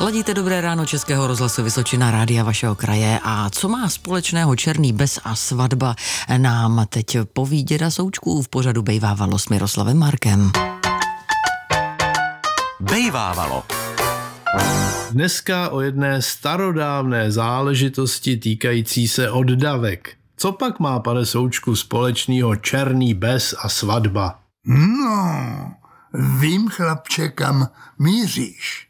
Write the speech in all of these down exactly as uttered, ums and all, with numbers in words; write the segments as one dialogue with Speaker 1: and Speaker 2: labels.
Speaker 1: Ladíte Dobré ráno Českého rozhlasu Vysočina, rádia vašeho kraje. A co má společného černý bez a svatba, nám teď poví děda Součků v pořadu Bejvávalo s Miroslavem Markem.
Speaker 2: Bejvávalo.
Speaker 3: Dneska o jedné starodávné záležitosti týkající se oddavek. Co pak má, pane Součku, společného černý bez a svatba?
Speaker 4: No, vím, chlapče, kam míříš.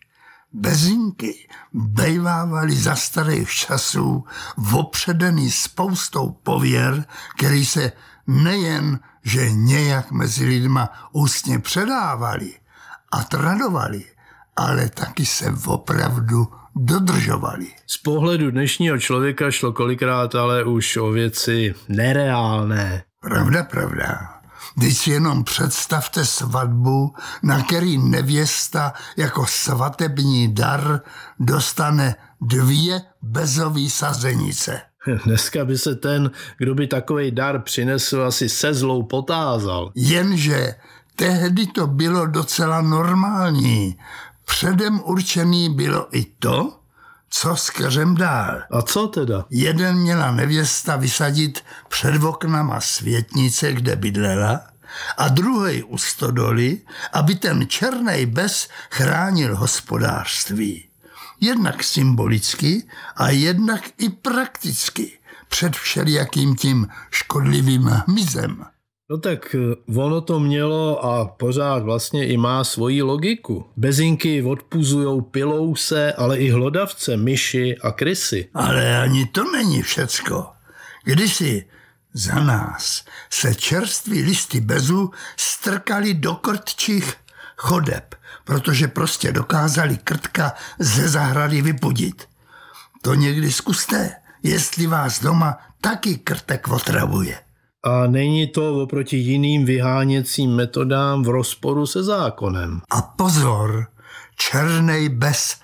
Speaker 4: Bezinky bejvávaly za starých časů opředený spoustou pověr, který se nejen, že nějak mezi lidma ústně předávali a tradovali, ale taky se opravdu dodržovali.
Speaker 3: Z pohledu dnešního člověka šlo kolikrát ale už o věci nereálné.
Speaker 4: Pravda, pravda. Když si jenom představte svatbu, na který nevěsta jako svatební dar dostane dvě bezový sazenice.
Speaker 3: Dneska by se ten, kdo by takovej dar přinesl, asi se zlou potázal.
Speaker 4: Jenže tehdy to bylo docela normální. Předem určený bylo i to, co s keřem dál.
Speaker 3: A co teda?
Speaker 4: Jeden měla nevěsta vysadit před oknama světnice, kde bydlela, a druhej u stodoly, aby ten černej bez chránil hospodářství. Jednak symbolicky a jednak i prakticky před všelijakým tím škodlivým hmyzem.
Speaker 3: No tak ono to mělo a pořád vlastně i má svoji logiku. Bezinky odpuzujou pilouse, ale i hlodavce, myši a krysy.
Speaker 4: Ale ani to není všecko. Kdysi za nás se čerství listy bezu strkali do krtčích chodeb, protože prostě dokázali krtka ze zahrady vypudit. To někdy zkuste, jestli vás doma taky krtek otravuje.
Speaker 3: A není to oproti jiným vyháněcím metodám v rozporu se zákonem.
Speaker 4: A pozor, černej bez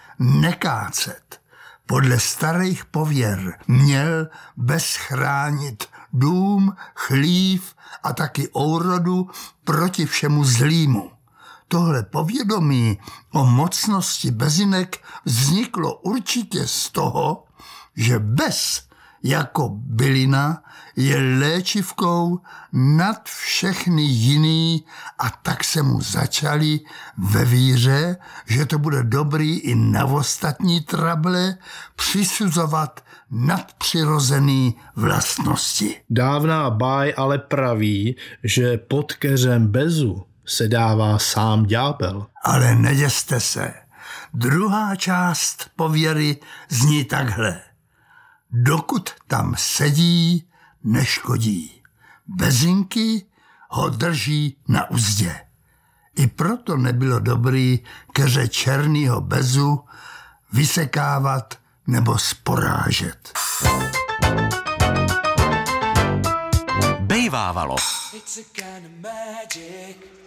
Speaker 4: nekácet. Podle starých pověr měl bez chránit dům, chlív a taky ourodu proti všemu zlýmu. Tohle povědomí o mocnosti bezinek vzniklo určitě z toho, že bez jako bylina je léčivkou nad všechny jiný a tak se mu začali ve víře, že to bude dobrý i na ostatní trable přisuzovat nadpřirozený vlastnosti.
Speaker 3: Dávná báj ale praví, že pod keřem bezu se dává sám ďábel.
Speaker 4: Ale neděste se. Druhá část pověry zní takhle. Dokud tam sedí, neškodí. Bezinky ho drží na uzdě. I proto nebylo dobrý keře černýho bezu vysekávat nebo sporážet.
Speaker 2: Bejvávalo.
Speaker 5: It's a kind of magic.